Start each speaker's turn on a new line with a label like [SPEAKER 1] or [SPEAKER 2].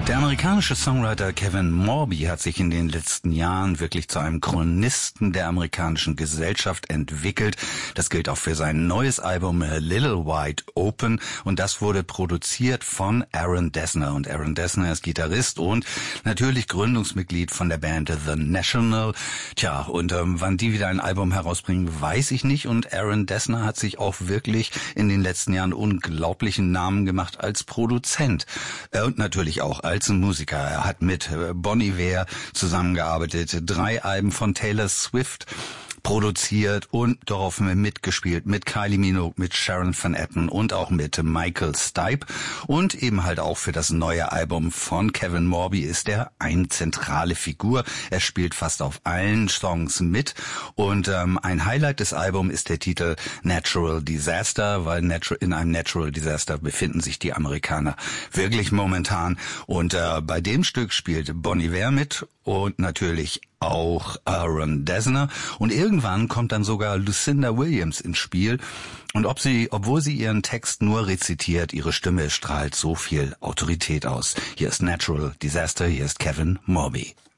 [SPEAKER 1] Der amerikanische Songwriter Kevin Morby hat sich in den letzten Jahren wirklich zu einem Chronisten der amerikanischen Gesellschaft entwickelt. Das gilt auch für sein neues Album A Little Wide Open und das wurde produziert von Aaron Dessner. Und Aaron Dessner ist Gitarrist und natürlich Gründungsmitglied von der Band The National. Tja, und wann die wieder ein Album herausbringen, weiß ich nicht. Und Aaron Dessner hat sich auch wirklich in den letzten Jahren unglaublichen Namen gemacht als Produzent und natürlich auch als Musiker. Er hat mit Bon Iver zusammengearbeitet, 3 Alben von Taylor Swift produziert und darauf mitgespielt mit Kylie Minogue, mit Sharon Van Etten und auch mit Michael Stipe. Und eben halt auch für das neue Album von Kevin Morby ist er eine zentrale Figur. Er spielt fast auf allen Songs mit und ein Highlight des Albums ist der Titel Natural Disaster, weil in einem Natural Disaster befinden sich die Amerikaner wirklich momentan. Und bei dem Stück spielt Bon Iver mit und natürlich auch Aaron Dessner und irgendwann kommt dann sogar Lucinda Williams ins Spiel und obwohl sie ihren Text nur rezitiert, ihre Stimme strahlt so viel Autorität aus. Hier ist Natural Disaster, hier ist Kevin Morby.